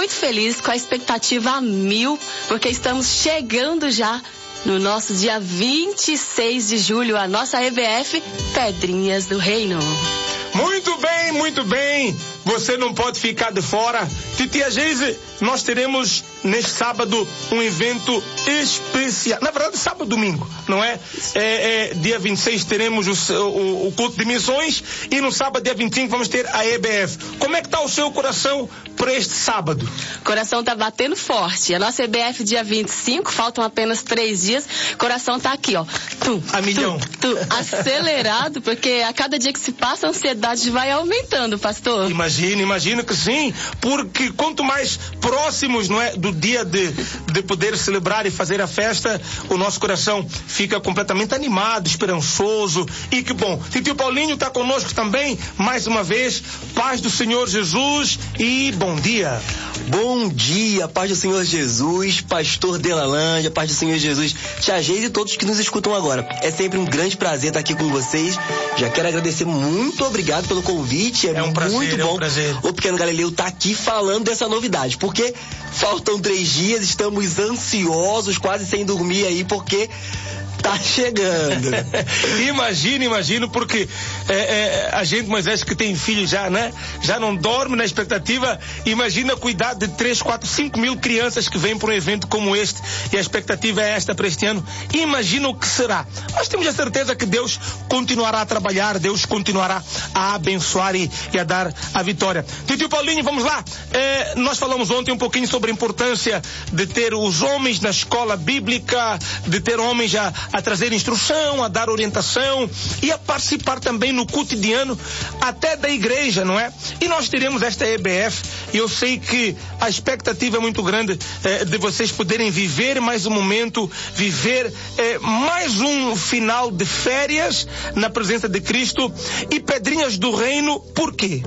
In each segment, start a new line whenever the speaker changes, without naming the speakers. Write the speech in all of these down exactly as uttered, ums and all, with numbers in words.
muito feliz, com a expectativa a mil, porque estamos chegando já no nosso dia vinte e seis de julho, a nossa E B F Pedrinhas do Reino.
Muito bem, muito bem. Você não pode ficar de fora. Titia Geise, nós teremos neste sábado um evento especial. Na verdade, sábado e domingo, não é? é, é dia vinte e seis teremos o, o, o culto de missões e no sábado, dia vinte e cinco, vamos ter a E B F. Como é que está o seu coração para este sábado?
O coração está batendo forte. A nossa E B F dia vinte e cinco, faltam apenas três dias. O coração está aqui, ó. Tum,
a milhão.
Tum, tum, acelerado, porque a cada dia que se passa, a ansiedade vai aumentando, pastor.
Imagina, imagina que sim, porque quanto mais próximos, não é, do dia de, de poder celebrar e fazer a festa, o nosso coração fica completamente animado, esperançoso. E que bom, tio Paulinho está conosco também, mais uma vez. Paz do Senhor Jesus e bom dia.
Bom dia, paz do Senhor Jesus, pastor Delalândia, paz do Senhor Jesus, tia Geise e todos que nos escutam agora. É sempre um grande prazer estar aqui com vocês. Já quero agradecer, muito obrigado pelo convite. É,
é um prazer,
muito bom
é um prazer.
O Pequeno Galileu tá aqui falando dessa novidade, porque faltam três dias, estamos ansiosos, quase sem dormir aí, porque tá chegando.
Imagina, imagino, porque é, é, a gente, Moisés, que tem filho já, né? Já não dorme na expectativa. Imagina cuidar de três, quatro, cinco mil crianças que vêm para um evento como este, e a expectativa é esta para este ano. Imagina o que será. Nós temos a certeza que Deus continuará a trabalhar, Deus continuará a abençoar e, e a dar a vitória. Tio Paulinho, vamos lá. É, nós falamos ontem um pouquinho sobre a importância de ter os homens na escola bíblica, de ter homens a a trazer instrução, a dar orientação e a participar também no cotidiano até da igreja, não é? E nós teremos esta E B F e eu sei que a expectativa é muito grande eh, de vocês poderem viver mais um momento, viver eh, mais um final de férias na presença de Cristo. E Pedrinhas do Reino, por quê?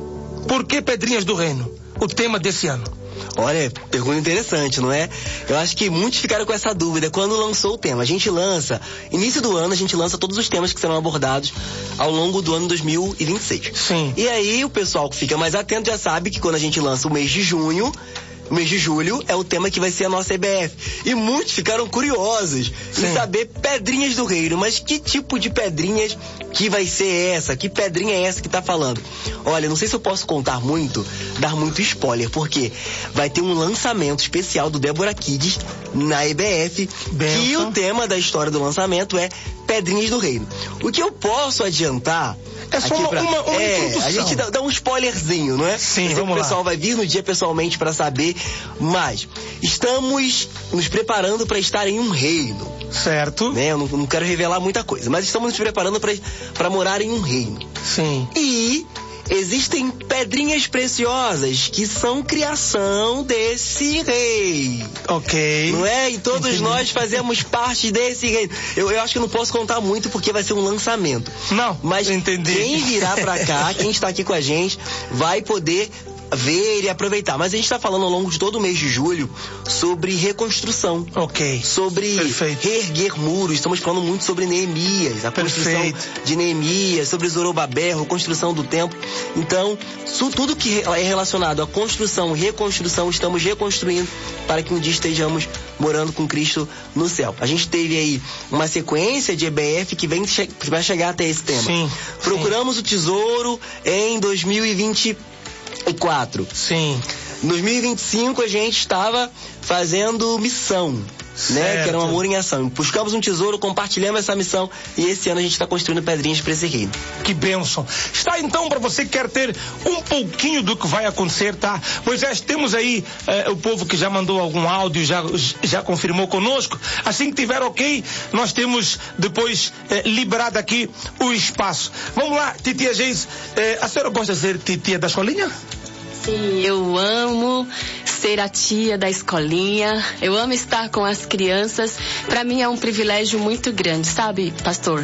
Por que Pedrinhas do Reino? O tema desse ano.
Olha, pergunta interessante, não é? Eu acho que muitos ficaram com essa dúvida quando lançou o tema. A gente lança, início do ano, a gente lança todos os temas que serão abordados ao longo do ano dois mil e vinte e seis.
Sim.
E aí o pessoal que fica mais atento já sabe que quando a gente lança o mês de junho, o mês de julho é o tema que vai ser a nossa E B F. E muitos ficaram curiosos Sim. em saber Pedrinhas do Reino. Mas que tipo de pedrinhas que vai ser essa? Que pedrinha é essa que tá falando? Olha, não sei se eu posso contar muito, dar muito spoiler, porque vai ter um lançamento especial do Débora Kids na E B F. Benção. E o tema da história do lançamento é Pedrinhas do Reino. O que eu posso adiantar...
É só uma,
pra,
uma, uma
é,
introdução.
A gente dá, dá um spoilerzinho, não é?
Sim,
vamos
lá.
O pessoal vai vir no dia pessoalmente para saber, mas estamos nos preparando para estar em um reino.
Certo.
Né? Eu não, não quero revelar muita coisa, mas estamos nos preparando para morar em um reino.
Sim.
E existem pedrinhas preciosas que são criação desse rei.
Ok.
Não é? E todos
Entendi.
Nós fazemos parte desse reino. Eu, eu acho que eu não posso contar muito porque vai ser um lançamento.
Não,
mas
entendi.
Quem virá pra cá, quem está aqui com a gente, vai poder ver e aproveitar. Mas a gente está falando ao longo de todo o mês de julho sobre reconstrução.
Ok.
Sobre
Perfeito.
reerguer muros. Estamos falando muito sobre Neemias, a construção
Perfeito.
de Neemias, sobre Zorobabel, a construção do templo. Então, tudo que é relacionado à construção e reconstrução, estamos reconstruindo para que um dia estejamos morando com Cristo no céu. A gente teve aí uma sequência de E B F que, vem, que vai chegar até esse tema.
Sim.
Procuramos
sim.
o tesouro em dois mil e vinte e quatro.
Sim.
Em dois mil e vinte e cinco a gente estava fazendo missão,
certo.
né? Que era um amor em ação. Buscamos um tesouro, compartilhamos essa missão e esse ano a gente está construindo pedrinhas para esse reino.
Que bênção. Está então para você que quer ter um pouquinho do que vai acontecer, tá? Moisés, temos aí eh, o povo que já mandou algum áudio, já, já confirmou conosco. Assim que tiver ok, nós temos depois eh, liberado aqui o espaço. Vamos lá, titia Geise, eh, a senhora gosta de ser titia da escolinha?
Sim, eu amo ser a tia da escolinha, eu amo estar com as crianças. Para mim é um privilégio muito grande, sabe, pastor?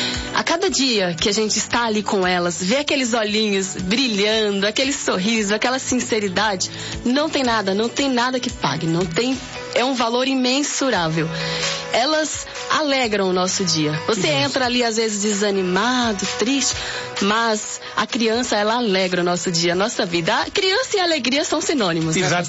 A cada dia que a gente está ali com elas, ver aqueles olhinhos brilhando, aquele sorriso, aquela sinceridade, não tem nada, não tem nada que pague, não tem, é um valor imensurável. Elas alegram o nosso dia. Você entra ali às vezes desanimado, triste, mas a criança, ela alegra o nosso dia, a nossa vida. A criança e a alegria são sinônimos, né?
Exato.